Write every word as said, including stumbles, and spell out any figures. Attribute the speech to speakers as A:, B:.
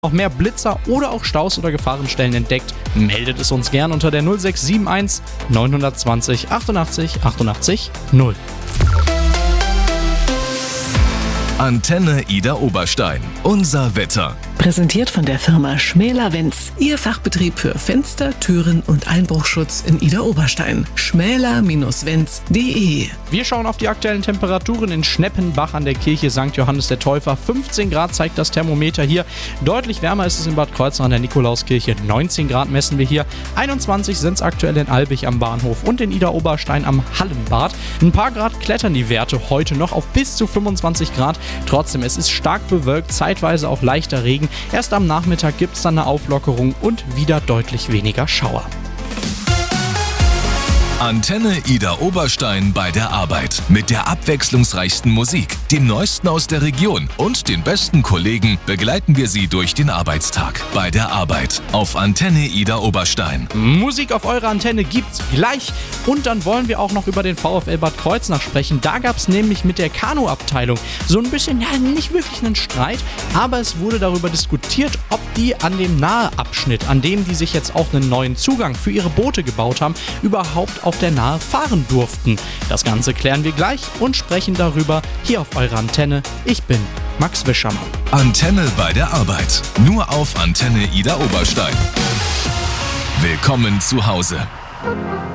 A: noch mehr Blitzer oder auch Staus oder Gefahrenstellen entdeckt, meldet es uns gern unter der null sechs sieben eins neun zwei null achtundachtzig achtundachtzig null.
B: Antenne Ida Oberstein. Unser Wetter.
C: Präsentiert von der Firma Schmäler-Wenz. Ihr Fachbetrieb für Fenster, Türen und Einbruchschutz in Ida Oberstein. schmäler Wenz punkt de.
A: Wir schauen auf die aktuellen Temperaturen in Schneppenbach an der Kirche Sankt Johannes der Täufer. fünfzehn Grad zeigt das Thermometer hier. Deutlich wärmer ist es in Bad Kreuznach an der Nikolauskirche. neunzehn Grad messen wir hier. einundzwanzig sind es aktuell in Albig am Bahnhof und in Ida Oberstein am Hallenbad. Ein paar Grad klettern die Werte heute noch auf bis zu fünfundzwanzig Grad. Trotzdem, es ist stark bewölkt, zeitweise auch leichter Regen. Erst am Nachmittag gibt es dann eine Auflockerung und wieder deutlich weniger Schauer.
B: Antenne Ida Oberstein bei der Arbeit. Mit der abwechslungsreichsten Musik, dem Neuesten aus der Region und den besten Kollegen begleiten wir Sie durch den Arbeitstag. Bei der Arbeit auf Antenne Ida Oberstein.
A: Musik auf eurer Antenne gibt's gleich. Und dann wollen wir auch noch über den VfL Bad Kreuznach sprechen. Da gab es nämlich mit der Kanuabteilung so ein bisschen, ja, nicht wirklich einen Streit, aber es wurde darüber diskutiert, ob die an dem Nahe-Abschnitt, an dem die sich jetzt auch einen neuen Zugang für ihre Boote gebaut haben, überhaupt auf der Nahe fahren durften. Das Ganze klären wir gleich und sprechen darüber hier auf eurer Antenne. Ich bin Max Wischermann.
B: Antenne bei der Arbeit. Nur auf Antenne Ida Oberstein. Willkommen zu Hause.